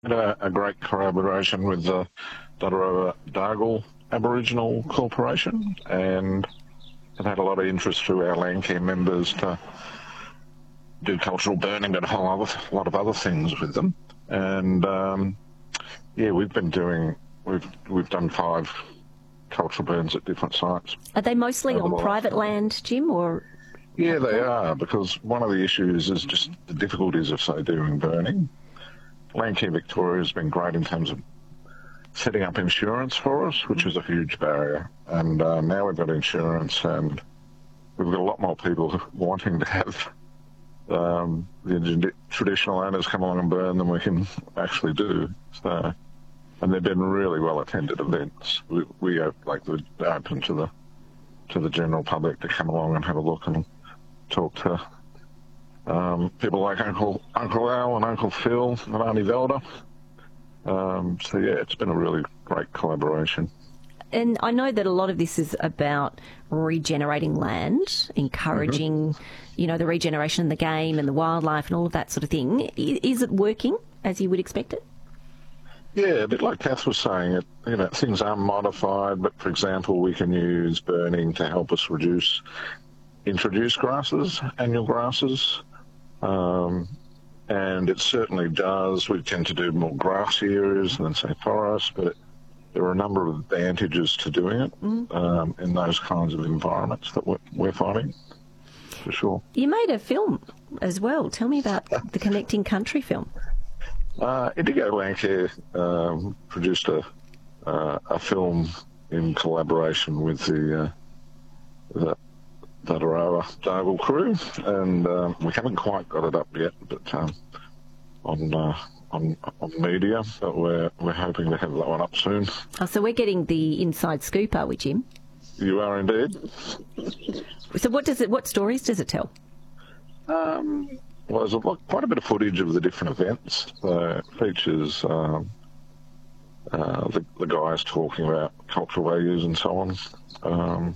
Had a great collaboration with the Dadarowa Dargle Aboriginal Corporation, and have had a lot of interest through our Landcare members to do cultural burning and a lot of other things with them. And yeah, we've done 5 cultural burns at different sites. Are they mostly on private land, Jim, or? Yeah, they are, because one of the issues is just the difficulties of, say, doing burning. Landcare Victoria has been great in terms of setting up insurance for us, which is a huge barrier. And now we've got insurance, and we've got a lot more people wanting to have the traditional owners come along and burn than we can actually do. So, and they've been really well attended events. We are open to the general public to come along and have a look and talk to people like Uncle Al and Uncle Phil and Auntie Velda. So yeah, it's been a really great collaboration. And I know that a lot of this is about regenerating land, encouraging, the regeneration of the game and the wildlife and all of that sort of thing. Is it working as you would expect it? Yeah, a bit like Kath was saying, things are modified, but for example, we can use burning to help us introduce grasses, annual grasses, and it certainly does. We tend to do more grassy areas than, say, forests, but there are a number of advantages to doing it in those kinds of environments that we're finding, for sure. You made a film as well. Tell me about the Connecting Country film. Indigo Landcare produced a film in collaboration with the Dadarowa Dargle crew, and we haven't quite got it up yet, but on media, but we're hoping to have that one up soon. Oh, so we're getting the inside scoop, are we, Jim? You are indeed. So what stories does it tell? Well, there's quite a bit of footage of the different events. It features the guys talking about cultural values and so on.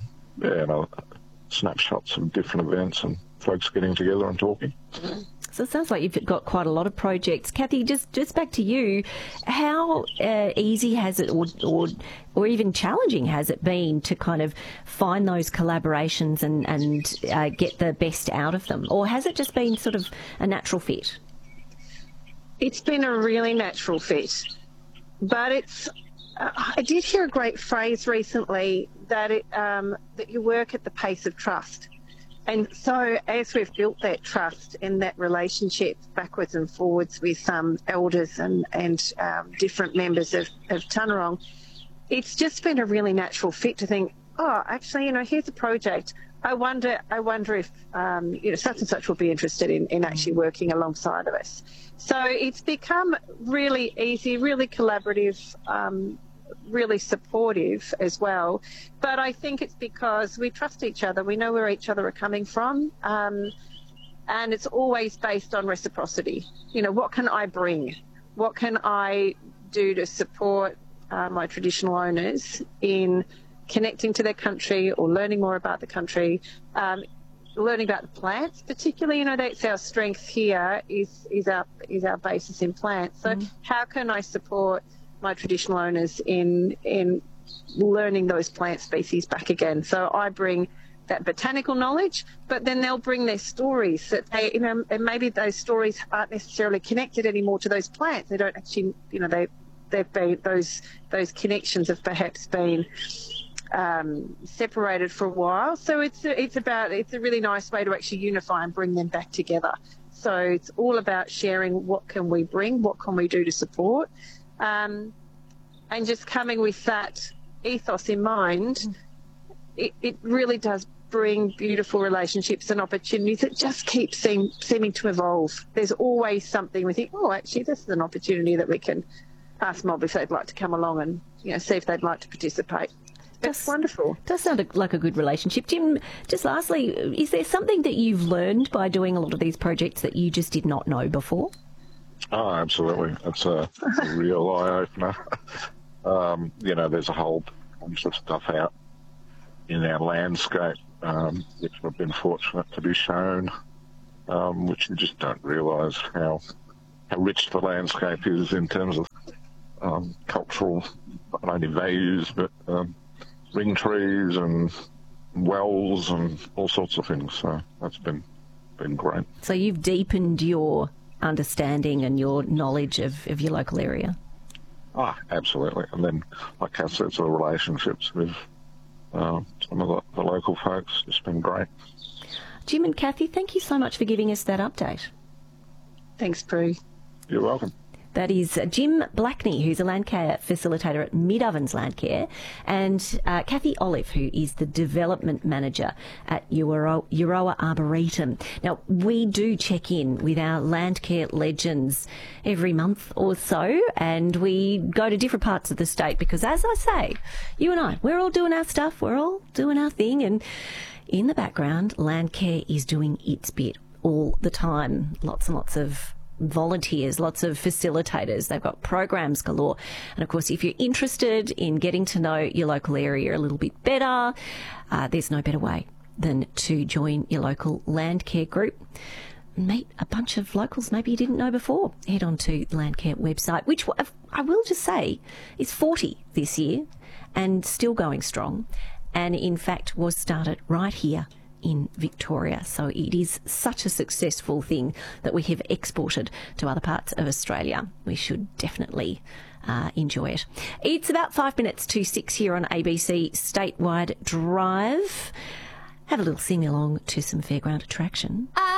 Snapshots of different events and folks getting together and talking. So it sounds like you've got quite a lot of projects. Kathy, just back to you, how easy has it or even challenging has it been to kind of find those collaborations and get the best out of them? Or has it just been sort of a natural fit? It's been a really natural fit. But I did hear a great phrase recently that you work at the pace of trust. And so as we've built that trust and that relationship backwards and forwards with elders and different members of Tanarong, it's just been a really natural fit to think, oh, actually, here's a project. I wonder if such and such will be interested in actually working alongside of us. So it's become really easy, really collaborative, really supportive as well. But I think it's because we trust each other. We know where each other are coming from. And it's always based on reciprocity. What can I bring? What can I do to support my traditional owners in connecting to their country or learning more about the country, learning about the plants particularly. That's our strength here is our basis in plants. So how can I support my traditional owners in learning those plant species back again? So I bring that botanical knowledge, but then they'll bring their stories that they, and maybe those stories aren't necessarily connected anymore to those plants. They don't actually, they've been, those connections have perhaps been separated for a while. So it's a really nice way to actually unify and bring them back together. So it's all about sharing what can we bring, what can we do to support. And just coming with that ethos in mind, it really does bring beautiful relationships and opportunities that just keep seeming to evolve. There's always something we think, oh, actually, this is an opportunity that we can ask Mob if they'd like to come along and see if they'd like to participate. That's wonderful. Does sound like a good relationship. Jim, just lastly, is there something that you've learned by doing a lot of these projects that you just did not know before? Oh, absolutely. It's a real eye-opener. There's a whole bunch of stuff out in our landscape, which we've been fortunate to be shown, which you just don't realise how rich the landscape is in terms of cultural, not only values, but ring trees and wells and all sorts of things. So that's been great. So you've deepened your understanding and your knowledge of your local area. Absolutely. And then, like I said, the relationships with some of the local folks, it's been great. Jim and Kathy, thank you so much for giving us that update. Thanks, Prue. You're welcome. That is Jim Blackney, who's a Landcare facilitator at Mid-Ovens Landcare, and Kathy Olive, who is the development manager at Euroa Arboretum. Now, we do check in with our Landcare legends every month or so, and we go to different parts of the state because, as I say, you and I, we're all doing our stuff, we're all doing our thing, and in the background, Landcare is doing its bit all the time. Lots and lots of volunteers, lots of facilitators. They've got programs galore. And of course, if you're interested in getting to know your local area a little bit better, there's no better way than to join your local Landcare group. Meet a bunch of locals maybe you didn't know before. Head on to the Landcare website, which I will just say is 40 this year and still going strong. And in fact was started right here in Victoria. So it is such a successful thing that we have exported to other parts of Australia. We should definitely enjoy it. It's about 5 minutes to 6 here on ABC Statewide Drive. Have a little sing along to some fairground attraction.